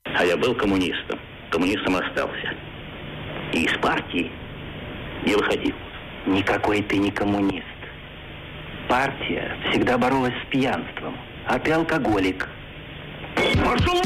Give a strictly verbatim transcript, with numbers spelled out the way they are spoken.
А я был коммунистом. Коммунистом остался. И из партии не выходил. Никакой ты не коммунист. Партия всегда боролась с пьянством, а ты алкоголик. Пошел